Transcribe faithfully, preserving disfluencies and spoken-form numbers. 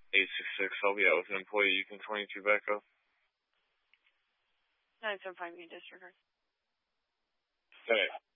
eight six six, I'll be out with an employee. You can twenty-two back up. nine seven five, you disregard. Okay.